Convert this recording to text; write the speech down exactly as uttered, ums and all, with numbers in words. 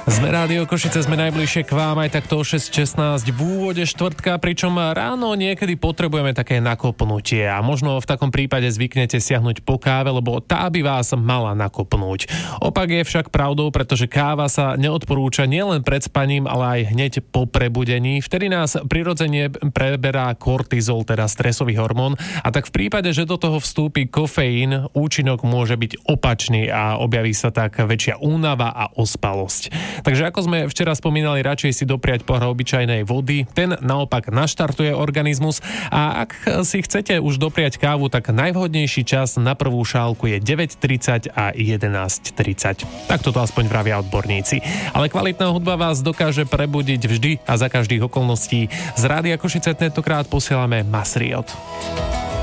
Sme Rádio Košice, sme najbližšie k vám aj takto o šesť šestnásť v úvode štvrtka, pričom ráno niekedy potrebujeme také nakopnutie a možno v takom prípade zvyknete siahnuť po káve, lebo tá by vás mala nakopnúť. Opak je však pravdou, pretože káva sa neodporúča nielen pred spaním, ale aj hneď po prebudení. Vtedy nás prirodzene preberá kortizol, teda stresový hormón, a tak v prípade, že do toho vstúpi kofeín, účinok môže byť opačný a objaví sa tak väčšia únava a ospalosť. Takže ako sme včera spomínali, radšej si dopriať pohár obyčajnej vody, ten naopak naštartuje organizmus, a ak si chcete už dopriať kávu, tak najvhodnejší čas na prvú šálku je deväť tridsať a jedenásť tridsať. Tak toto aspoň vravia odborníci. Ale kvalitná hudba vás dokáže prebudiť vždy a za každých okolností. Z Rádia Košice tentokrát posielame Masriot.